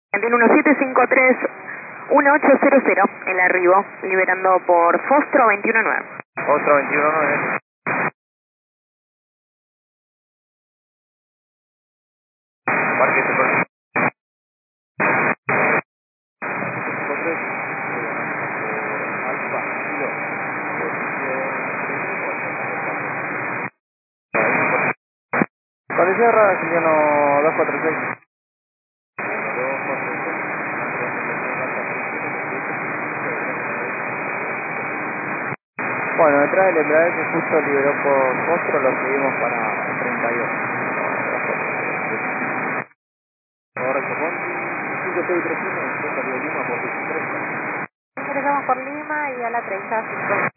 Mantiene 1753-1800, el arribo, liberando por Fostro 219. Fostro 219. Parque Super. Con Sierra, Siliano 246. Bueno, detrás del embrague que justo liberó por Fostro, lo seguimos para 32. Correcto, con 5631, en Lima por 13. Ingresamos por Lima y a la 35.